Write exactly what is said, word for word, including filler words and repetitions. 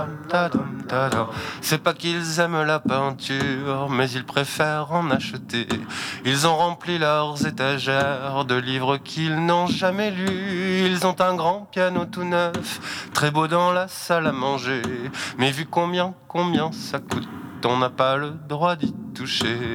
C'est pas qu'ils aiment la peinture, mais ils préfèrent en acheter. Ils ont rempli leurs étagères de livres qu'ils n'ont jamais lus. Ils ont un grand piano tout neuf, très beau dans la salle à manger. Mais vu combien, combien ça coûte, on n'a pas le droit d'y toucher.